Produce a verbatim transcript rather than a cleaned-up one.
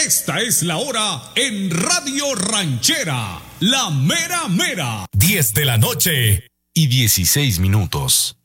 Esta es la hora en Radio Ranchera, la mera mera. diez de la noche y dieciséis minutos.